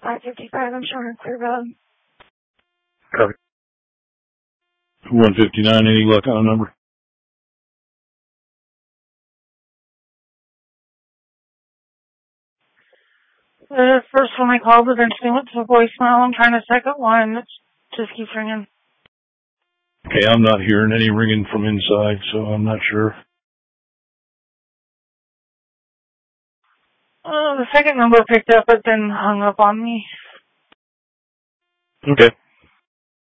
555, I'm showing clear road. Copy. 159, any luck on a number? The first one I called eventually went to voicemail. I'm trying to second one. It just keeps ringing. Okay, I'm not hearing any ringing from inside, so I'm not sure. The second number picked up, but then hung up on me. Okay.